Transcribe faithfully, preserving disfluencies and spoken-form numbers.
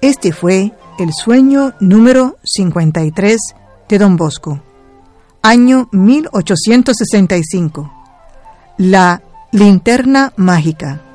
Este fue el sueño número cincuenta y tres de Don Bosco, año mil ochocientos sesenta y cinco. La linterna mágica.